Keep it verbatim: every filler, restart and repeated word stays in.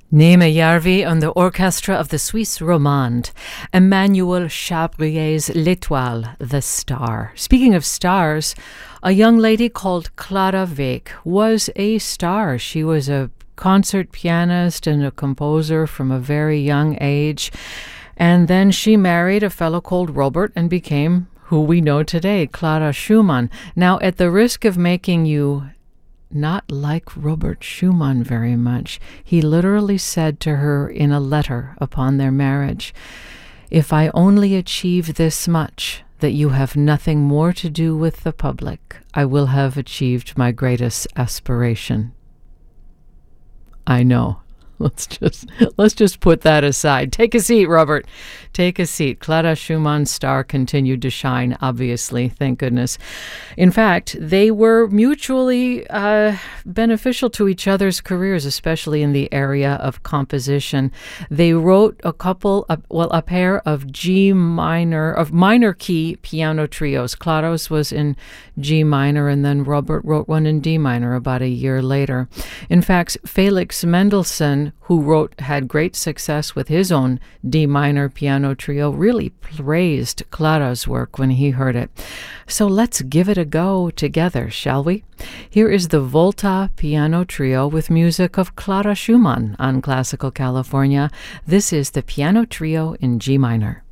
Néma Järvi and the orchestra of the Suisse Romande. Emmanuel Chabrier's L'Étoile, the Star. Speaking of stars, a young lady called Clara Wieck was a star. She was a concert pianist and a composer from a very young age. And then she married a fellow called Robert and became who we know today, Clara Schumann. Now, at the risk of making you not like Robert Schumann very much, he literally said to her in a letter upon their marriage, "If I only achieve this much, that you have nothing more to do with the public, I will have achieved my greatest aspiration." I know. Let's just let's just put that aside. Take a seat, Robert. Take a seat. Clara Schumann's star continued to shine, obviously, thank goodness. In fact, they were mutually uh, beneficial to each other's careers, especially in the area of composition. They wrote a couple, of, well, a pair of G minor, of minor key piano trios. Clara's was in G minor, and then Robert wrote one in D minor about a year later. In fact, Felix Mendelssohn, who wrote, had great success with his own D minor piano trio, really praised Clara's work when he heard it. So let's give it a go together, shall we? Here is the Volta Piano Trio with music of Clara Schumann on Classical California. This is the Piano Trio in G minor.